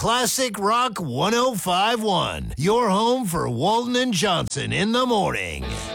Classic Rock 1051, your home for Walton and Johnson in the morning.